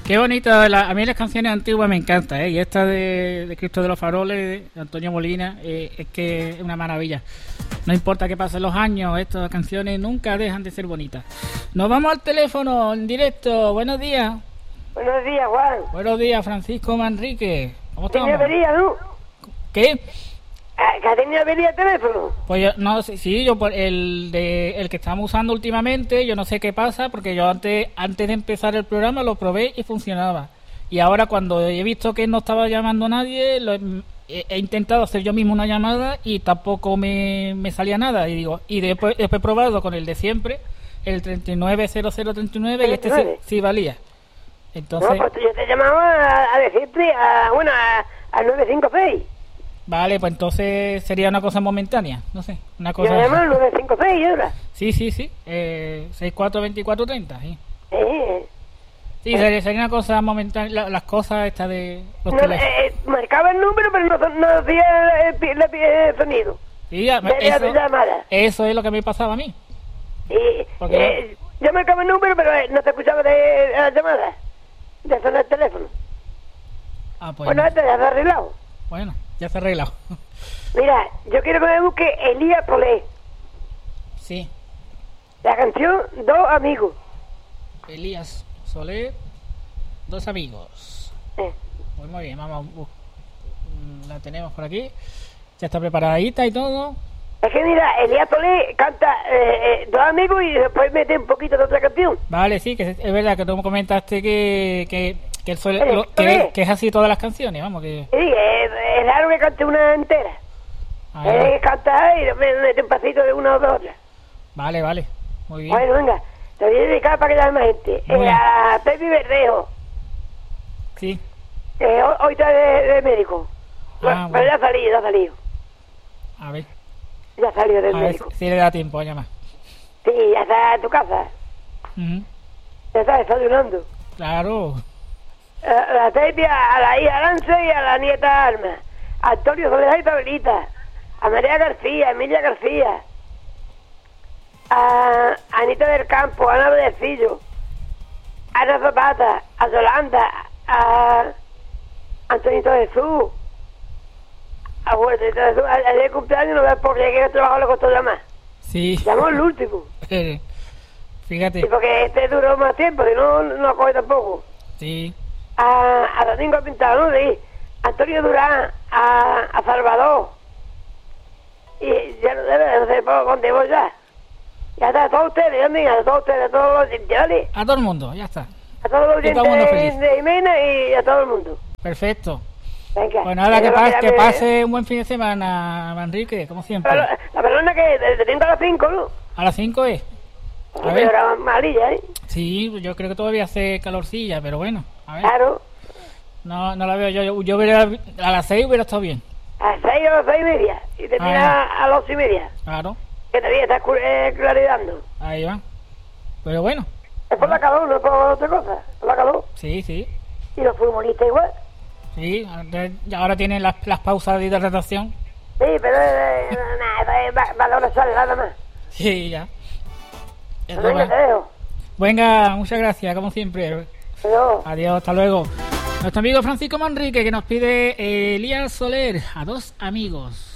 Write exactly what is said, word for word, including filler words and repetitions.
Qué bonito, la, a mí las canciones antiguas me encantan, ¿eh? Y esta de, de Cristo de los Faroles, de Antonio Molina, eh, es que es una maravilla. No importa que pasen los años, estas canciones nunca dejan de ser bonitas. Nos vamos al teléfono en directo. Buenos días. Buenos días, Juan. Buenos días, Francisco Manrique. ¿Cómo estamos? ¿Tenía avería, no? ¿Qué? ¿Que ha tenido avería el teléfono? Pues yo, no sé, sí, yo por el de el que estamos usando últimamente, yo no sé qué pasa, porque yo antes antes de empezar el programa lo probé y funcionaba. Y ahora cuando he visto que no estaba llamando nadie, lo, he, he intentado hacer yo mismo una llamada y tampoco me, me salía nada. Y digo, y después, después he probado con el de siempre, el treinta y nueve cero cero treinta y nueve, y este sí, sí valía. Entonces... No, pues yo te llamaba a, a decirte, a, bueno, a, a nueve cinco seis. Vale, pues entonces sería una cosa momentánea, no sé, una cosa... Yo llamo al nueve cinco seis, ¿ahora? Sí, sí, sí, eh, sesenta y cuatro veinticuatro treinta, sí. Eh. Sí, eh. sería, sería una cosa momentánea, la, las cosas estas de los no, teléfonos. Eh, marcaba el número, pero no, no hacía el, el, el sonido. Sí, ya, eso, eso es lo que me pasaba a mí. Sí, eh, yo marcaba el número, pero no te escuchaba de, de la llamada, de sonar el teléfono. Ah, pues bueno, no. esto ya se ha arreglado. Bueno, ya se ha arreglado. Mira, yo quiero que me busque Elías Solé. Sí. La canción Dos Amigos. Elías Solé, Dos Amigos. Eh. Pues muy bien, vamos, la tenemos por aquí. Ya está preparadita y todo. Es que mira, Elías Solé canta eh, eh, Dos Amigos y después mete un poquito de otra canción. Vale, sí, que es, es verdad que tú me comentaste que... que Que, él suele, lo, que, que es así todas las canciones, vamos que... Sí, es, es raro que cante una entera. Eh, canta y me mete un pasito de una o de otra. Vale, vale, muy bien. Bueno, venga, te voy a dedicar para que llame más gente. Eh, a Pepe Verdejo. Sí. Eh, hoy, hoy está de, de médico. Ah, bueno, bueno. Pero ya ha salido, ya ha salido. A ver. Ya salió del a médico. Ver si le da tiempo a llamar. Sí, ya está en tu casa. Uh-huh. Ya está desayunando. Claro. A la Tepia, a la hija Lance y a la nieta Alma, a Antonio Soledad y Pablita, a María García, a Emilia García, a Anita del Campo, a Ana Belecillo, a Ana Zapata, a Yolanda, a Antonito Jesús, a Huertito Jesús. Ayer el cumpleaños no ves por qué el trabajo le costó llamar. Sí. Llamó el último. Fíjate. Y porque este duró más tiempo, si no, no coge tampoco. Sí. A, a Domingo Pintado, ¿no? Sí. Antonio Durán, a, a Salvador. Y ya no debe, no sé por dónde voy ya. Ya está, a todos ustedes, también, a todos ustedes, a todos los oyentes, ¿vale? A todo el mundo, ya está. A todos los oyentes de, de Jimena y a todo el mundo. Perfecto. Venga. Pues nada, que, pase, que pase un buen fin de semana, Manrique, como siempre. Pero, la persona que te tengo a las cinco, ¿no? ¿A las cinco es? A ver. Era malilla, ¿eh? Sí, yo creo que todavía hace calorcilla, pero bueno, a ver. Claro. No, no la veo yo, yo, yo hubiera, a las seis hubiera estado bien. A las seis o a las seis y media, y termina ah, a las ocho y media. Claro. Que todavía está eh, claridando. Ahí va. Pero bueno. Es por la calor, no es por otra cosa, por la calor. Sí, sí. Y los futbolistas igual. Sí, ahora tienen las, las pausas de hidratación. Sí, pero eh, nada, es valor sal, nada más. Sí, ya. Venga, te dejo. Venga, muchas gracias, como siempre. Adiós. Adiós, hasta luego. Nuestro amigo Francisco Manrique, que nos pide eh, Elías Soler, a Dos Amigos.